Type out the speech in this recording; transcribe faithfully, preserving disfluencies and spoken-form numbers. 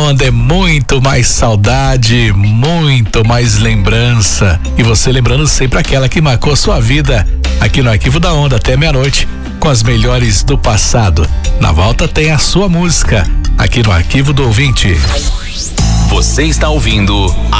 Onda é muito mais saudade, muito mais lembrança. E você lembrando sempre aquela que marcou sua vida. Aqui no Arquivo da Onda até meia-noite, com as melhores do passado. Na volta tem a sua música, aqui no Arquivo do Ouvinte. Você está ouvindo